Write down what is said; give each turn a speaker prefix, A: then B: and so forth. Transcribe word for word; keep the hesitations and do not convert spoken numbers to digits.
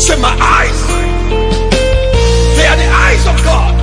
A: Say, my eyes, they are the eyes of God.